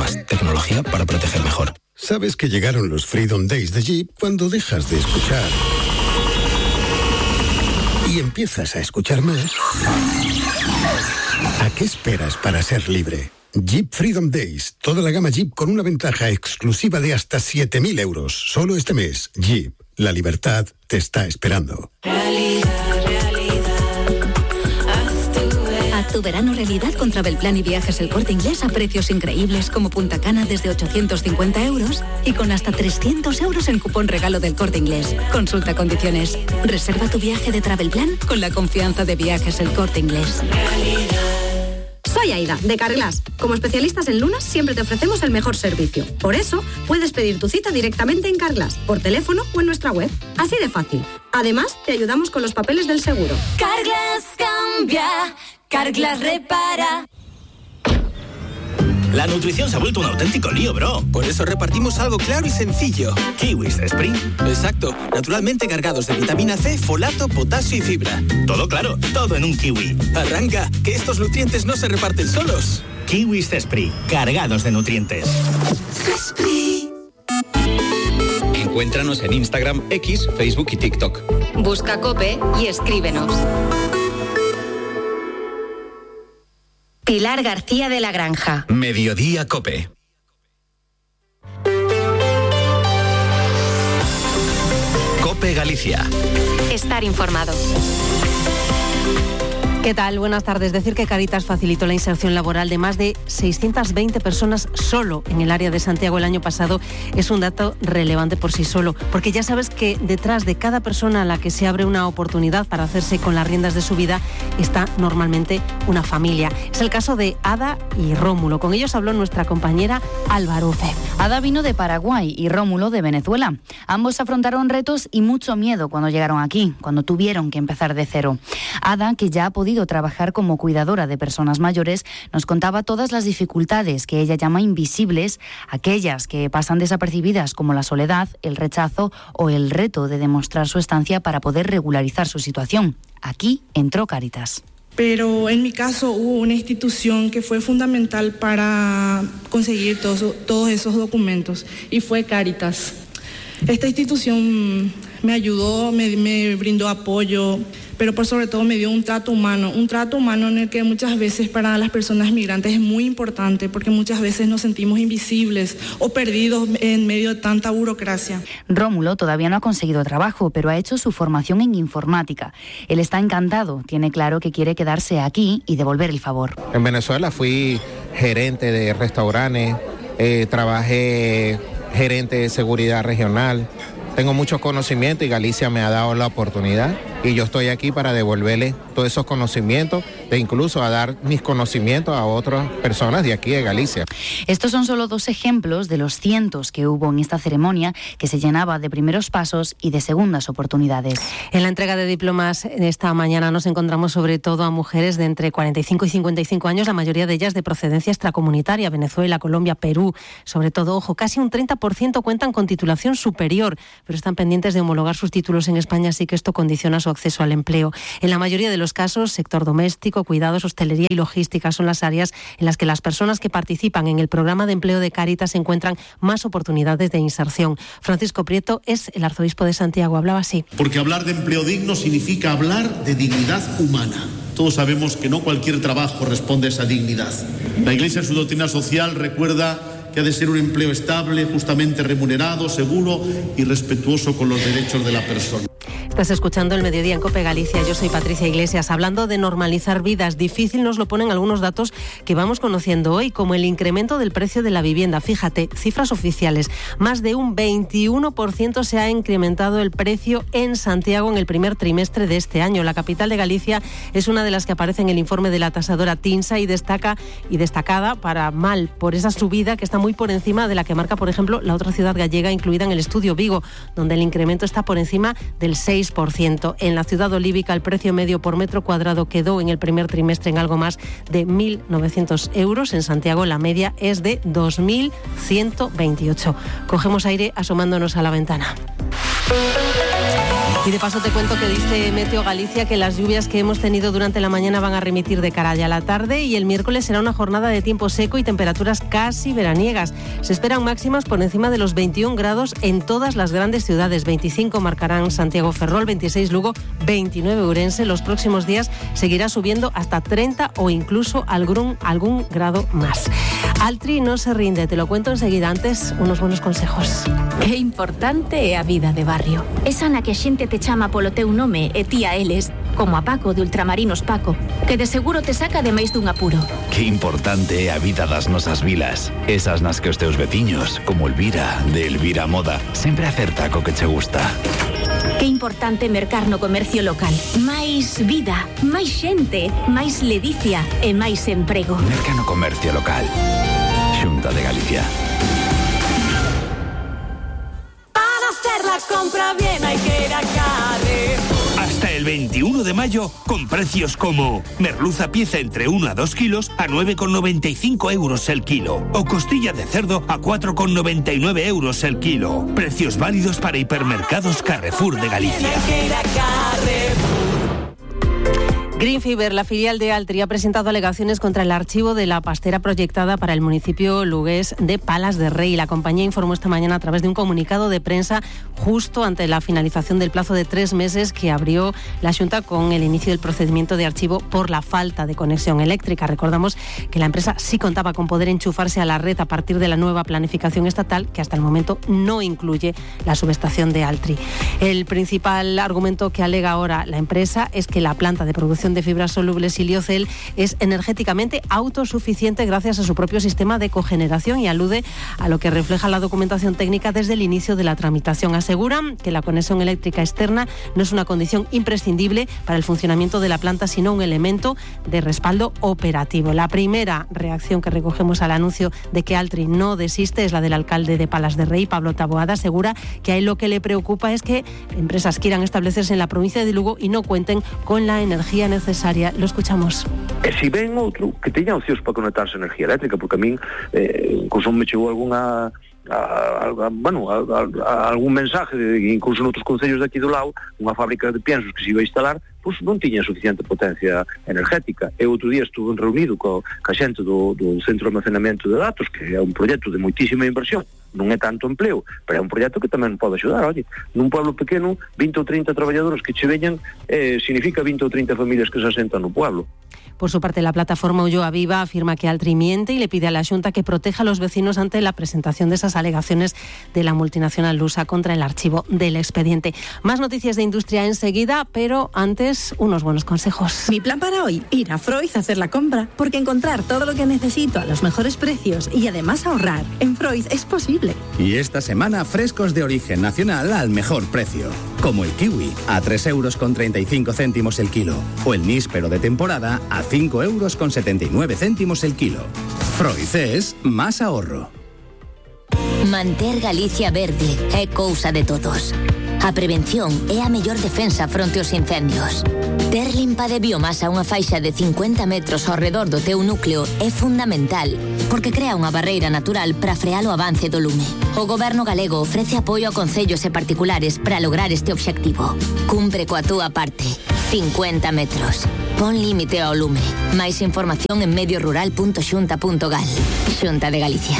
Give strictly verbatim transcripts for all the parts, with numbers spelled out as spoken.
más. Tecnología para proteger mejor. ¿Sabes que llegaron los Freedom Days de Jeep cuando dejas de escuchar y empiezas a escuchar más? ¿A qué esperas para ser libre? Jeep Freedom Days. Toda la gama Jeep con una ventaja exclusiva de hasta siete mil euros. Solo este mes. Jeep. La libertad te está esperando. Realidad, realidad. Haz tu, Haz tu verano realidad con Travelplan y Viajes El Corte Inglés a precios increíbles como Punta Cana desde ochocientos cincuenta euros y con hasta trescientos euros en cupón regalo del Corte Inglés. Consulta condiciones. Reserva tu viaje de Travelplan con la confianza de Viajes El Corte Inglés. Realidad. Soy Aida, de Carglass. Como especialistas en lunas, siempre te ofrecemos el mejor servicio. Por eso, puedes pedir tu cita directamente en Carglass, por teléfono o en nuestra web. Así de fácil. Además, te ayudamos con los papeles del seguro. Carglass cambia, Carglass repara. La nutrición se ha vuelto un auténtico lío, bro. Por eso repartimos algo claro y sencillo. Kiwis Spring. Exacto. Naturalmente cargados de vitamina C, folato, potasio y fibra. Todo claro, todo en un kiwi. Arranca, que estos nutrientes no se reparten solos. Kiwis Spring, cargados de nutrientes. Encuéntranos en Instagram, X, Facebook y TikTok. Busca COPE y escríbenos. Pilar García de la Granja. Mediodía COPE. COPE Galicia. Estar informado. ¿Qué tal? Buenas tardes. Decir que Cáritas facilitó la inserción laboral de más de seiscientas veinte personas solo en el área de Santiago el año pasado es un dato relevante por sí solo, porque ya sabes que detrás de cada persona a la que se abre una oportunidad para hacerse con las riendas de su vida está normalmente una familia. Es el caso de Ada y Rómulo. Con ellos habló nuestra compañera Alba Aruce. Ada vino de Paraguay y Rómulo de Venezuela. Ambos afrontaron retos y mucho miedo cuando llegaron aquí, cuando tuvieron que empezar de cero. Ada, que ya ha podido trabajar como cuidadora de personas mayores, nos contaba todas las dificultades que ella llama invisibles, aquellas que pasan desapercibidas como la soledad, el rechazo o el reto de demostrar su estancia para poder regularizar su situación. Aquí entró Cáritas. Pero en mi caso hubo una institución que fue fundamental para conseguir todos, todos esos documentos y fue Cáritas. Esta institución me ayudó, me, me brindó apoyo, pero por sobre todo me dio un trato humano, un trato humano en el que muchas veces para las personas migrantes es muy importante porque muchas veces nos sentimos invisibles o perdidos en medio de tanta burocracia. Rómulo todavía no ha conseguido trabajo, pero ha hecho su formación en informática. Él está encantado, tiene claro que quiere quedarse aquí y devolver el favor. En Venezuela fui gerente de restaurantes, eh, trabajé gerente de seguridad regional. Tengo muchos conocimientos y Galicia me ha dado la oportunidad y yo estoy aquí para devolverle todos esos conocimientos e incluso a dar mis conocimientos a otras personas de aquí de Galicia. Estos son solo dos ejemplos de los cientos que hubo en esta ceremonia que se llenaba de primeros pasos y de segundas oportunidades. En la entrega de diplomas de esta mañana nos encontramos sobre todo a mujeres de entre cuarenta y cinco y cincuenta y cinco años, la mayoría de ellas de procedencia extracomunitaria, Venezuela, Colombia, Perú. Sobre todo, ojo, casi un treinta por ciento cuentan con titulación superior, pero están pendientes de homologar sus títulos en España, así que esto condiciona su acceso al empleo. En la mayoría de los casos, sector doméstico, cuidados, hostelería y logística son las áreas en las que las personas que participan en el programa de empleo de Cáritas encuentran más oportunidades de inserción. Francisco Prieto es el arzobispo de Santiago, hablaba así. Porque hablar de empleo digno significa hablar de dignidad humana. Todos sabemos que no cualquier trabajo responde a esa dignidad. La Iglesia en su doctrina social recuerda que ha de ser un empleo estable, justamente remunerado, seguro y respetuoso con los derechos de la persona. Estás escuchando El Mediodía en COPE Galicia. Yo soy Patricia Iglesias. Hablando de normalizar vidas, difícil nos lo ponen algunos datos que vamos conociendo hoy, como el incremento del precio de la vivienda. Fíjate, cifras oficiales. Más de un veintiuno por ciento se ha incrementado el precio en Santiago en el primer trimestre de este año. La capital de Galicia es una de las que aparece en el informe de la tasadora TINSA y destaca y destacada para mal por esa subida que está muy por encima de la que marca, por ejemplo, la otra ciudad gallega incluida en el estudio, Vigo, donde el incremento está por encima del seis por ciento. En la ciudad olívica el precio medio por metro cuadrado quedó en el primer trimestre en algo más de mil novecientos euros. En Santiago la media es de dos mil ciento veintiocho. Cogemos aire asomándonos a la ventana. Y de paso te cuento que dice Meteo Galicia que las lluvias que hemos tenido durante la mañana van a remitir de cara ya a la tarde y el miércoles será una jornada de tiempo seco y temperaturas casi veraniegas. Se esperan máximas por encima de los veintiún grados en todas las grandes ciudades. veinticinco marcarán Santiago Ferrol, veintiséis Lugo, veintinueve Ourense. Los próximos días seguirá subiendo hasta treinta o incluso algún, algún grado más. Altri no se rinde, te lo cuento enseguida. Antes, unos buenos consejos. É importante é a vida de barrio. Esa na que a xente te chama polo teu nome e ti a eles, como a Paco de Ultramarinos Paco, que de seguro te saca de máis dun apuro. Que importante é a vida das nosas vilas. Esas nas que os teus veciños, como Elvira, de Elvira Moda, sempre acerta co que che gusta. Que importante mercar no comercio local. Máis vida, máis xente, máis ledicia e máis emprego. Merca no comercio local. Xunta de Galicia. Para hacer la compra bien hay que ir a Carrefour. Hasta el veintiuno de mayo, con precios como merluza pieza entre uno a dos kilos a nueve con noventa y cinco euros el kilo o costilla de cerdo a cuatro con noventa y nueve euros el kilo. Precios válidos para hipermercados Carrefour de Galicia. Green Fiber, la filial de Altri, ha presentado alegaciones contra el archivo de la pastera proyectada para el municipio lugués de Palas de Rei. La compañía informó esta mañana a través de un comunicado de prensa justo ante la finalización del plazo de tres meses que abrió la Xunta con el inicio del procedimiento de archivo por la falta de conexión eléctrica. Recordamos que la empresa sí contaba con poder enchufarse a la red a partir de la nueva planificación estatal, que hasta el momento no incluye la subestación de Altri. El principal argumento que alega ahora la empresa es que la planta de producción de fibras solubles Iliocel es energéticamente autosuficiente gracias a su propio sistema de cogeneración y alude a lo que refleja la documentación técnica desde el inicio de la tramitación. Aseguran que la conexión eléctrica externa no es una condición imprescindible para el funcionamiento de la planta, sino un elemento de respaldo operativo. La primera reacción que recogemos al anuncio de que Altri no desiste es la del alcalde de Palas de Rei, Pablo Taboada. Asegura que a él lo que le preocupa es que empresas quieran establecerse en la provincia de Lugo y no cuenten con la energía necesaria. Lo escuchamos. E se ven outro que teña opcións para conectarse a energía eléctrica, porque a min eh, incluso me chegou algunha a, a, bueno, a, a, a, algún mensaje de, incluso noutros concellos de aquí do lado, unha fábrica de piensos que se iba a instalar, pois non tiña suficiente potencia energética. Eu outro día estuve reunido co, ca xente do, do Centro de Almacenamento de Datos, que é un proxecto de moitísima inversión, non é tanto empleo, pero é un proxecto que tamén pode axudar. Oye, nun pueblo pequeno, vinte ou trinta traballadores que che veñan, eh, significa vinte ou trinta familias que se asentan no pueblo. Por su parte, la plataforma Ulloa Viva afirma que Altri miente y le pide a la Xunta que proteja a los vecinos ante la presentación de esas alegaciones de la multinacional lusa contra el archivo del expediente. Más noticias de industria enseguida, pero antes unos buenos consejos. Mi plan para hoy, ir a Freud a hacer la compra, porque encontrar todo lo que necesito a los mejores precios y además ahorrar en Freud es posible. Y esta semana frescos de origen nacional al mejor precio, como el kiwi a tres euros con treinta y cinco céntimos el kilo o el níspero de temporada a cinco euros con setenta y nueve céntimos el kilo. Freud es más ahorro. Manter Galicia verde é cousa de todos. A prevención é a mellor defensa fronte aos incendios. Ter limpa de biomasa unha faixa de cincuenta metros ao redor do teu núcleo é fundamental, porque crea unha barreira natural para frear o avance do lume. O Goberno galego ofrece apoio a concellos e particulares para lograr este obxectivo. Cumpre coa túa parte. cincuenta metros. Pon límite ao lume. Máis información en medio rural punto xunta punto gal. Xunta de Galicia.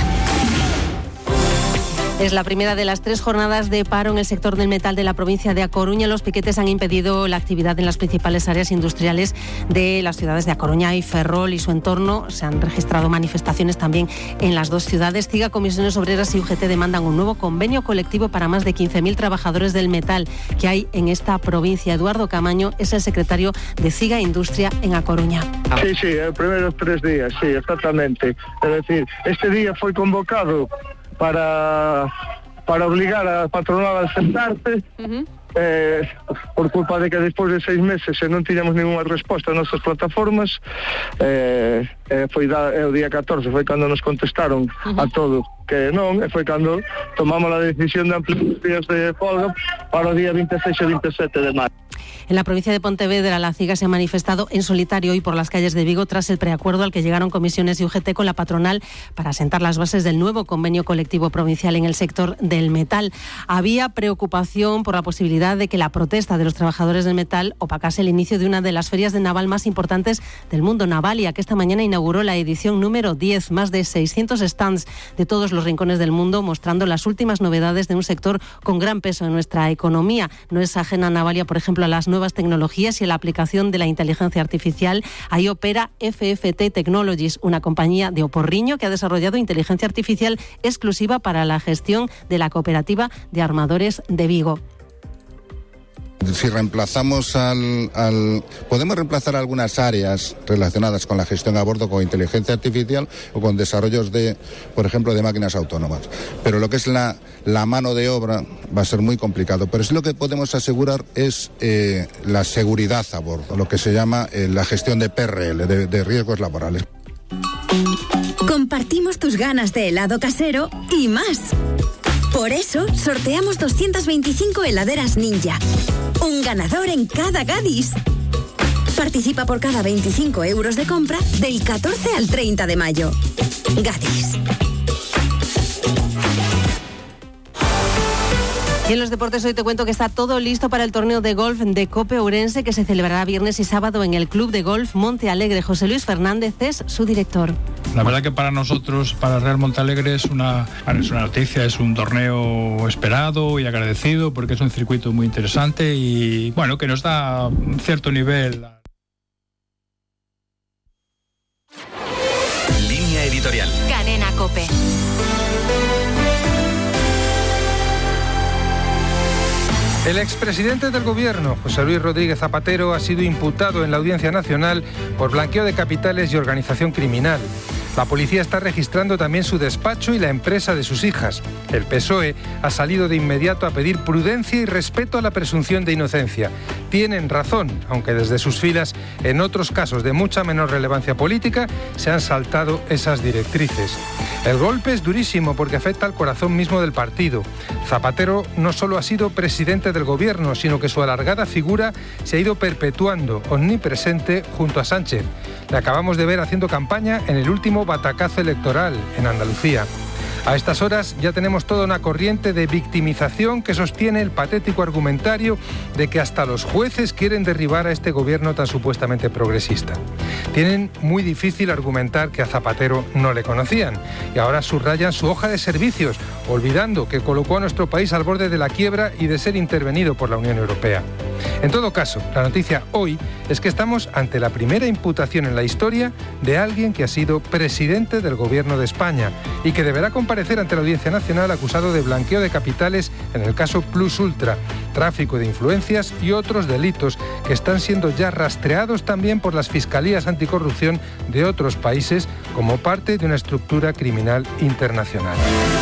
Es la primera de las tres jornadas de paro en el sector del metal de la provincia de A Coruña. Los piquetes han impedido la actividad en las principales áreas industriales de las ciudades de A Coruña y Ferrol y su entorno. Se han registrado manifestaciones también en las dos ciudades. CIGA, Comisiones Obreras y U G T demandan un nuevo convenio colectivo para más de quince mil trabajadores del metal que hay en esta provincia. Eduardo Camaño es el secretario de CIGA Industria en A Coruña. Sí, sí, los primeros tres días, sí, exactamente. Es decir, este día fue convocado para, para obligar a patronal a sentarse, uh-huh. eh, por culpa de que despois de seis meses e non tiñamos ninguna resposta a nosas plataformas. eh, eh, foi da, eh, o día catorce foi cando nos contestaron uh-huh. a todo que non, e foi cando tomamos a decisión de ampliar os días de folga para o día veintiséis e veintisiete de maio. En la provincia de Pontevedra, la CIGA se ha manifestado en solitario hoy por las calles de Vigo tras el preacuerdo al que llegaron comisiones y U G T con la patronal para sentar las bases del nuevo convenio colectivo provincial en el sector del metal. Había preocupación por la posibilidad de que la protesta de los trabajadores del metal opacase el inicio de una de las ferias de naval más importantes del mundo, Navalia, que esta mañana inauguró la edición número diez, más de seiscientos stands de todos los rincones del mundo, mostrando las últimas novedades de un sector con gran peso en nuestra economía. No es ajena Navalia, por ejemplo, a las nuevas tecnologías y a la aplicación de la inteligencia artificial. Ahí opera F F T Technologies, una compañía de Oporriño que ha desarrollado inteligencia artificial exclusiva para la gestión de la cooperativa de armadores de Vigo. Si reemplazamos al, al... Podemos reemplazar algunas áreas relacionadas con la gestión a bordo con inteligencia artificial o con desarrollos de, por ejemplo, de máquinas autónomas. Pero lo que es la, la mano de obra va a ser muy complicado. Pero sí lo que podemos asegurar es eh, la seguridad a bordo, lo que se llama eh, la gestión de P R L, de, de riesgos laborales. Compartimos tus ganas de helado casero y más. Por eso, sorteamos doscientas veinticinco heladeras Ninja. Un ganador en cada Gadis. Participa por cada veinticinco euros de compra del catorce al treinta de mayo. Gadis. Y en los deportes hoy te cuento que está todo listo para el torneo de golf de Cope Ourense que se celebrará viernes y sábado en el Club de Golf Monte Alegre. José Luis Fernández es su director. La verdad que para nosotros, para Real Monte Alegre, es una, es una noticia, es un torneo esperado y agradecido porque es un circuito muy interesante y bueno, que nos da un cierto nivel. Línea editorial. Cadena Cope. El expresidente del Gobierno, José Luis Rodríguez Zapatero, ha sido imputado en la Audiencia Nacional por blanqueo de capitales y organización criminal. La policía está registrando también su despacho y la empresa de sus hijas. El P S O E ha salido de inmediato a pedir prudencia y respeto a la presunción de inocencia. Tienen razón, aunque desde sus filas, en otros casos de mucha menor relevancia política, se han saltado esas directrices. El golpe es durísimo porque afecta al corazón mismo del partido. Zapatero no solo ha sido presidente del Gobierno, sino que su alargada figura se ha ido perpetuando, omnipresente, junto a Sánchez. Le acabamos de ver haciendo campaña en el último batacazo electoral en Andalucía. A estas horas ya tenemos toda una corriente de victimización que sostiene el patético argumentario de que hasta los jueces quieren derribar a este gobierno tan supuestamente progresista. Tienen muy difícil argumentar que a Zapatero no le conocían y ahora subrayan su hoja de servicios, olvidando que colocó a nuestro país al borde de la quiebra y de ser intervenido por la Unión Europea. En todo caso, la noticia hoy es que estamos ante la primera imputación en la historia de alguien que ha sido presidente del Gobierno de España y que deberá comparecer ante la Audiencia Nacional acusado de blanqueo de capitales en el caso Plus Ultra, tráfico de influencias y otros delitos que están siendo ya rastreados también por las fiscalías anticorrupción de otros países como parte de una estructura criminal internacional.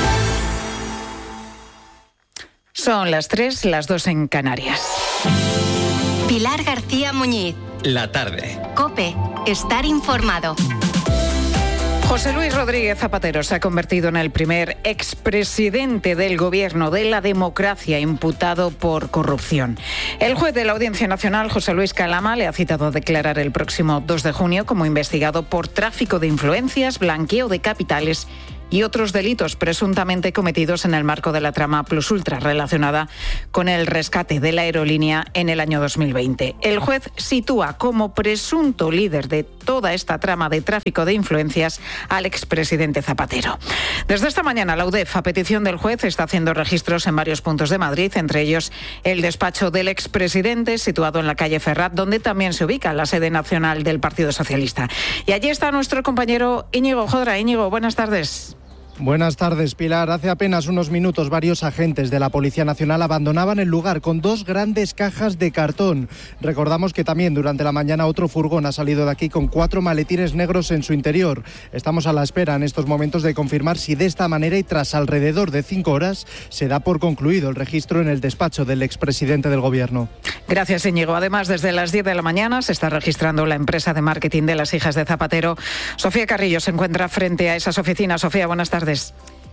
Son las tres, las dos en Canarias. Pilar García Muñiz. La tarde. Cope. Estar informado. José Luis Rodríguez Zapatero se ha convertido en el primer expresidente del Gobierno de la democracia imputado por corrupción. El juez de la Audiencia Nacional, José Luis Calama, le ha citado a declarar el próximo dos de junio como investigado por tráfico de influencias, blanqueo de capitales y otros delitos presuntamente cometidos en el marco de la trama Plus Ultra relacionada con el rescate de la aerolínea en el año dos mil veinte. El juez sitúa como presunto líder de toda esta trama de tráfico de influencias al expresidente Zapatero. Desde esta mañana la U D E F, a petición del juez, está haciendo registros en varios puntos de Madrid, entre ellos el despacho del expresidente situado en la calle Ferrat, donde también se ubica la sede nacional del Partido Socialista. Y allí está nuestro compañero Íñigo Jodra. Íñigo, buenas tardes. Buenas tardes, Pilar. Hace apenas unos minutos varios agentes de la Policía Nacional abandonaban el lugar con dos grandes cajas de cartón. Recordamos que también durante la mañana otro furgón ha salido de aquí con cuatro maletines negros en su interior. Estamos a la espera en estos momentos de confirmar si de esta manera y tras alrededor de cinco horas se da por concluido el registro en el despacho del expresidente del Gobierno. Gracias, Íñigo. Además, desde las diez de la mañana se está registrando la empresa de marketing de las hijas de Zapatero. Sofía Carrillo se encuentra frente a esas oficinas. Sofía, buenas tardes.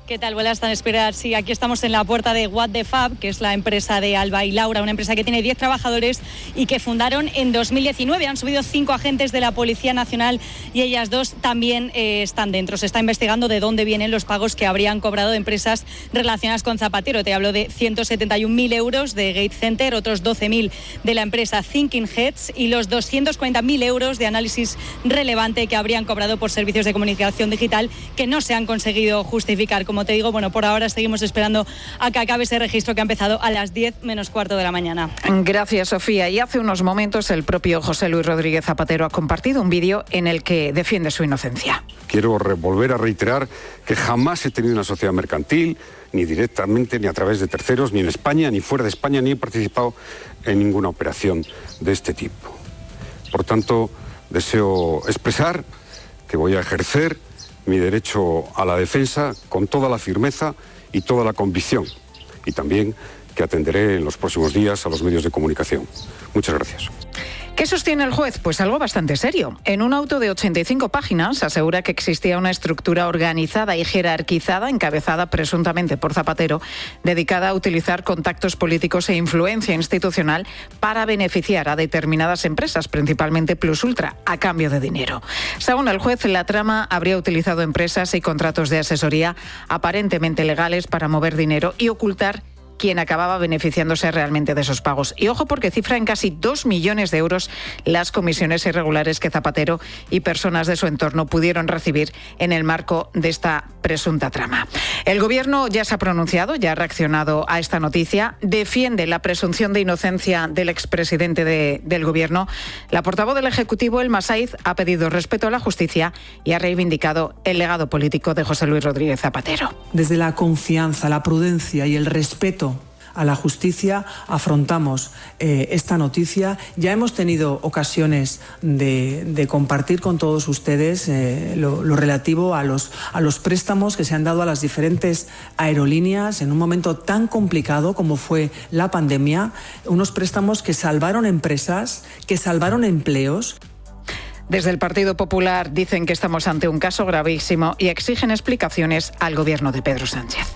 ¿Qué tal? Buenas tardes, esperar. Sí, aquí estamos en la puerta de What the Fab, que es la empresa de Alba y Laura, una empresa que tiene diez trabajadores y que fundaron en dos mil diecinueve. Han subido cinco agentes de la Policía Nacional y ellas dos también eh, están dentro. Se está investigando de dónde vienen los pagos que habrían cobrado de empresas relacionadas con Zapatero. Te hablo de ciento setenta y un mil euros de Gate Center, otros doce mil de la empresa Thinking Heads y los doscientos cuarenta mil euros de análisis relevante que habrían cobrado por servicios de comunicación digital que no se han conseguido justificar. Como te digo, bueno, por ahora seguimos esperando a que acabe ese registro que ha empezado a las diez menos cuarto de la mañana. Gracias, Sofía. Y hace unos momentos el propio José Luis Rodríguez Zapatero ha compartido un vídeo en el que defiende su inocencia. Quiero volver a reiterar que jamás he tenido una sociedad mercantil, ni directamente, ni a través de terceros, ni en España, ni fuera de España, ni he participado en ninguna operación de este tipo. Por tanto, deseo expresar que voy a ejercer mi derecho a la defensa con toda la firmeza y toda la convicción, y también que atenderé en los próximos días a los medios de comunicación. Muchas gracias. ¿Qué sostiene el juez? Pues algo bastante serio. En un auto de ochenta y cinco páginas asegura que existía una estructura organizada y jerarquizada, encabezada presuntamente por Zapatero, dedicada a utilizar contactos políticos e influencia institucional para beneficiar a determinadas empresas, principalmente Plus Ultra, a cambio de dinero. Según el juez, la trama habría utilizado empresas y contratos de asesoría aparentemente legales para mover dinero y ocultar quien acababa beneficiándose realmente de esos pagos. Y ojo, porque cifra en casi dos millones de euros las comisiones irregulares que Zapatero y personas de su entorno pudieron recibir en el marco de esta presunta trama. El Gobierno ya se ha pronunciado, ya ha reaccionado a esta noticia, defiende la presunción de inocencia del expresidente de, del Gobierno. La portavoz del Ejecutivo, Elma Saiz, ha pedido respeto a la justicia y ha reivindicado el legado político de José Luis Rodríguez Zapatero. Desde la confianza, la prudencia y el respeto a la justicia afrontamos eh, esta noticia. Ya hemos tenido ocasiones de, de compartir con todos ustedes eh, lo, lo relativo a los, a los préstamos que se han dado a las diferentes aerolíneas en un momento tan complicado como fue la pandemia, unos préstamos que salvaron empresas, que salvaron empleos. Desde el Partido Popular dicen que estamos ante un caso gravísimo y exigen explicaciones al Gobierno de Pedro Sánchez.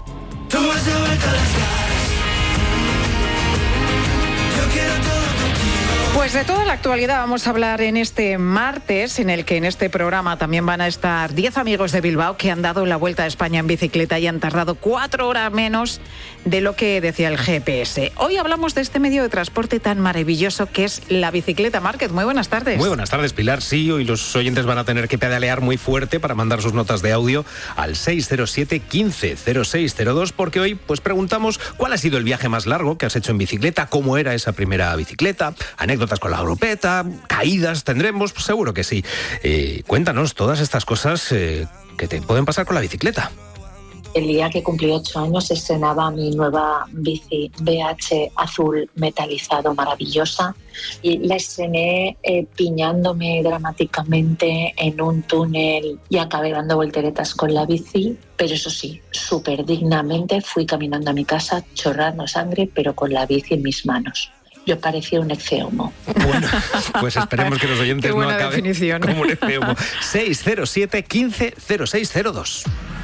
Pues de toda la actualidad vamos a hablar en este martes, en el que en este programa también van a estar diez amigos de Bilbao que han dado la vuelta a España en bicicleta y han tardado cuatro horas menos de lo que decía el G P S. Hoy hablamos de este medio de transporte tan maravilloso que es la bicicleta. Márquez, muy buenas tardes. Muy buenas tardes, Pilar. Sí, hoy los oyentes van a tener que pedalear muy fuerte para mandar sus notas de audio al seis cero siete, quince, cero seis cero dos, porque hoy pues preguntamos cuál ha sido el viaje más largo que has hecho en bicicleta, cómo era esa primera bicicleta, anécdotas con la grupeta, caídas tendremos, pues seguro que sí. Eh, cuéntanos todas estas cosas eh, que te pueden pasar con la bicicleta. El día que cumplí ocho años estrenaba mi nueva bici B H azul metalizado, maravillosa, y la estrené eh, piñándome dramáticamente en un túnel y acabé dando volteretas con la bici, pero eso sí, súper dignamente fui caminando a mi casa chorrando sangre, pero con la bici en mis manos. Yo parecía un ecceomo. Bueno, pues esperemos que los oyentes no acaben definición. como un ecceomo. seis cero siete, quince, cero seis cero dos.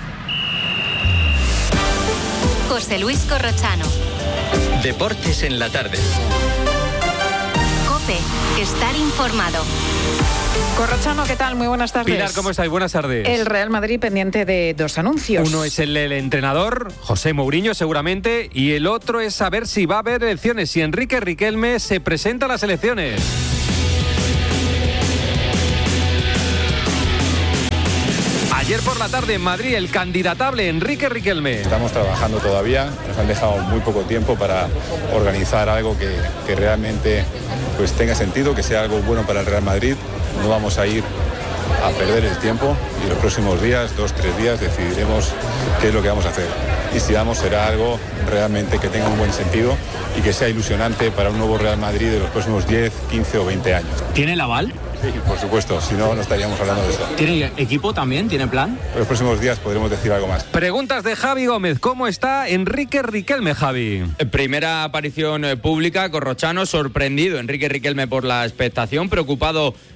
José Luis Corrochano. Deportes en la tarde. COPE. Estar informado. Corrochano, ¿qué tal? Muy buenas tardes. Pilar, ¿cómo estáis? Buenas tardes. El Real Madrid pendiente de dos anuncios. Uno es el del entrenador, José Mourinho seguramente, y el otro es saber si va a haber elecciones, si Enrique Riquelme se presenta a las elecciones. Ayer por la tarde en Madrid, el candidatable Enrique Riquelme. Estamos trabajando todavía, nos han dejado muy poco tiempo para organizar algo que, que realmente pues, tenga sentido, que sea algo bueno para el Real Madrid. No vamos a ir a perder el tiempo y los próximos días, dos, tres días, decidiremos qué es lo que vamos a hacer. Y si vamos, será algo realmente que tenga un buen sentido y que sea ilusionante para un nuevo Real Madrid de los próximos diez, quince o veinte años. ¿Tiene el aval? Sí, por supuesto, si no, no estaríamos hablando de esto. ¿Tiene equipo también? ¿Tiene plan? En los próximos días podremos decir algo más. Preguntas de Javi Gómez. ¿Cómo está Enrique Riquelme, Javi? Primera aparición pública, Corrochano, sorprendido Enrique Riquelme por la expectación, preocupado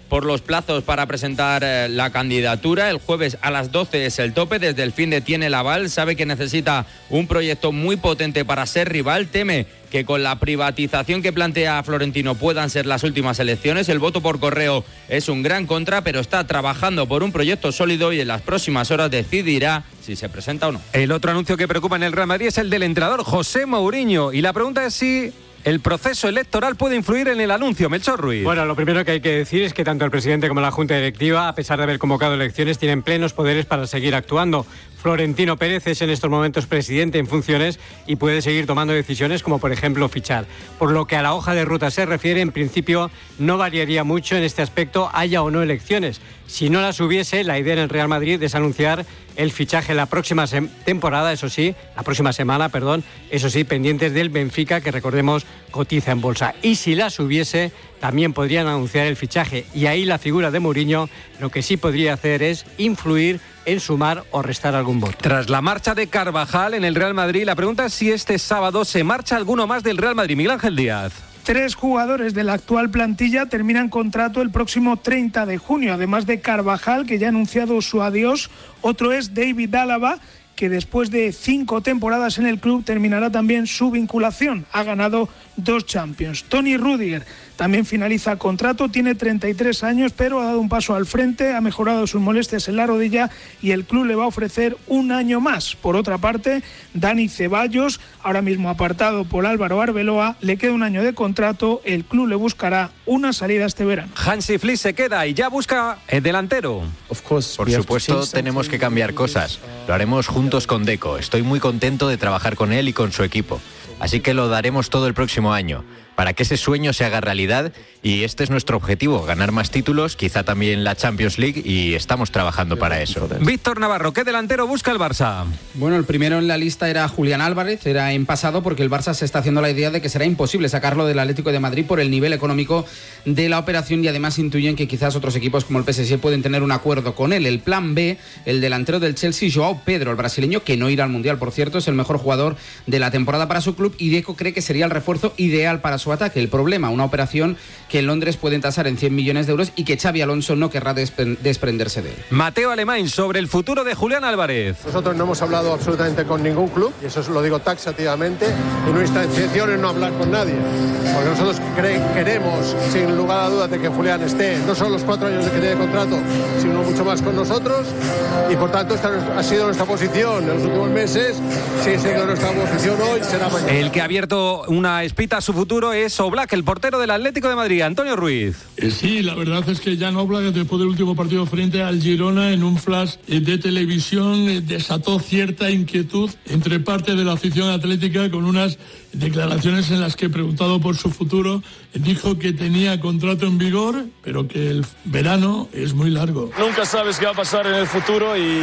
por los plazos para presentar eh, la candidatura. El jueves a las doce es el tope, desde el finde tiene el aval, sabe que necesita un proyecto muy potente para ser rival, teme que con la privatización que plantea Florentino puedan ser las últimas elecciones. El voto por correo es un gran contra, pero está trabajando por un proyecto sólido y en las próximas horas decidirá si se presenta o no. El otro anuncio que preocupa en el Real Madrid es el del entrenador José Mourinho, y la pregunta es si el proceso electoral puede influir en el anuncio. Melchor Ruiz. Bueno, lo primero que hay que decir es que tanto el presidente como la Junta Directiva, a pesar de haber convocado elecciones, tienen plenos poderes para seguir actuando. Florentino Pérez es en estos momentos presidente en funciones y puede seguir tomando decisiones como, por ejemplo, fichar. Por lo que a la hoja de ruta se refiere, en principio no variaría mucho en este aspecto, haya o no elecciones. Si no las hubiese, la idea en el Real Madrid es anunciar el fichaje la próxima sem- temporada, eso sí, la próxima semana, perdón, eso sí, pendientes del Benfica, que recordemos cotiza en bolsa. Y si las hubiese, también podrían anunciar el fichaje. Y ahí la figura de Mourinho lo que sí podría hacer es influir en sumar o restar algún voto. Tras la marcha de Carvajal en el Real Madrid, la pregunta es si este sábado se marcha alguno más del Real Madrid. Miguel Ángel Díaz. Tres jugadores de la actual plantilla terminan contrato el próximo treinta de junio, además de Carvajal, que ya ha anunciado su adiós. Otro es David Álava, que después de cinco temporadas en el club terminará también su vinculación. Ha ganado dos Champions. Toni Rüdiger también finaliza contrato, tiene treinta y tres años, pero ha dado un paso al frente, ha mejorado sus molestias en la rodilla y el club le va a ofrecer un año más. Por otra parte, Dani Ceballos, ahora mismo apartado por Álvaro Arbeloa, le queda un año de contrato, el club le buscará una salida este verano. Hansi Flick se queda y ya busca el delantero. Por supuesto, tenemos que cambiar cosas. Lo haremos juntos con Deco. Estoy muy contento de trabajar con él y con su equipo. Así que lo daremos todo el próximo año, para que ese sueño se haga realidad, y este es nuestro objetivo, ganar más títulos, quizá también la Champions League, y estamos trabajando para eso. Víctor Navarro, ¿qué delantero busca el Barça? Bueno, el primero en la lista era Julián Álvarez, era en pasado, porque el Barça se está haciendo la idea de que será imposible sacarlo del Atlético de Madrid por el nivel económico de la operación, y además intuyen que quizás otros equipos como el P S G pueden tener un acuerdo con él. El plan B, el delantero del Chelsea, Joao Pedro, el brasileño, que no irá al Mundial, por cierto, es el mejor jugador de la temporada para su club, y Deco cree que sería el refuerzo ideal para su ataque. El problema, una operación que en Londres pueden tasar en cien millones de euros y que Xabi Alonso no querrá desprenderse de él. Mateo Alemán, sobre el futuro de Julián Álvarez. Nosotros no hemos hablado absolutamente con ningún club, y eso lo digo taxativamente, y nuestra intención es no hablar con nadie, porque nosotros cre- queremos, sin lugar a dudas, de que Julián esté no solo los cuatro años de que tiene contrato, sino mucho más con nosotros, y por tanto esta ha sido nuestra posición en los últimos meses, sigue siendo nuestra posición hoy, será mañana. El que ha abierto una espita a su futuro es Oblak, el portero del Atlético de Madrid. Antonio Ruiz. Eh, sí, la verdad es que Jan Oblak, después del último partido frente al Girona, en un flash eh, de televisión, eh, desató cierta inquietud entre parte de la afición atlética, con unas declaraciones en las que, preguntado por su futuro, eh, dijo que tenía contrato en vigor, pero que el verano es muy largo. Nunca sabes qué va a pasar en el futuro y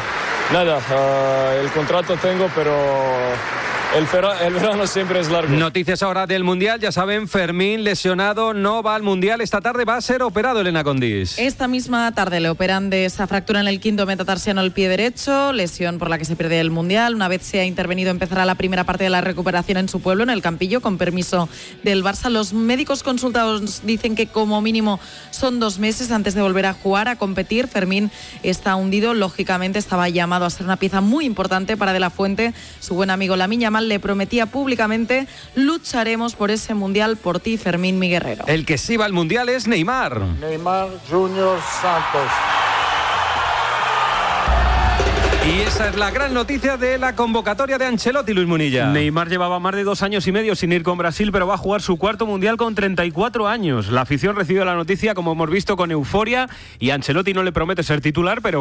nada, uh, el contrato tengo, pero El, vera, el verano siempre es largo. Noticias ahora del Mundial, ya saben, Fermín lesionado, no va al Mundial, esta tarde va a ser operado, Elena Condis. Esta misma tarde le operan de esa fractura en el quinto metatarsiano del pie derecho, lesión por la que se pierde el Mundial. Una vez se ha intervenido, empezará la primera parte de la recuperación en su pueblo, en el Campillo, con permiso del Barça. Los médicos consultados dicen que como mínimo son dos meses antes de volver a jugar, a competir. Fermín está hundido, lógicamente estaba llamado a ser una pieza muy importante para De la Fuente. Su buen amigo Lamine Yamal le prometía públicamente: lucharemos por ese Mundial, por ti, Fermín, mi guerrero. El que sí va al Mundial es Neymar. Neymar Junior Santos. Y esa es la gran noticia de la convocatoria de Ancelotti, Luis Munilla. Neymar llevaba más de dos años y medio sin ir con Brasil, pero va a jugar su cuarto Mundial con treinta y cuatro años. La afición recibe la noticia, como hemos visto, con euforia, y Ancelotti no le promete ser titular, pero